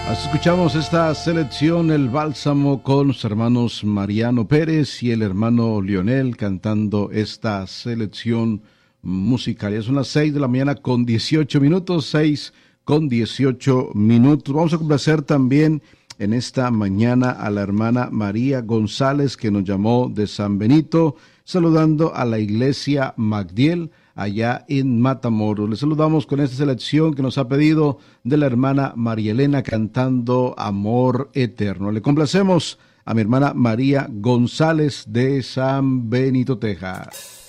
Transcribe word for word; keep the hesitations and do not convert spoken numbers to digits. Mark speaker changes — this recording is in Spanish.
Speaker 1: Así escuchamos esta selección, El Bálsamo, con los hermanos Mariano Pérez y el hermano Lionel cantando esta selección musical. Ya son las seis de la mañana con dieciocho minutos, seis con dieciocho minutos. Vamos a complacer también en esta mañana a la hermana María González, que nos llamó de San Benito, saludando a la iglesia Magdiel allá en Matamoros. Le saludamos con esta selección que nos ha pedido de la hermana María Elena cantando Amor Eterno. Le complacemos a mi hermana María González de San Benito, Texas.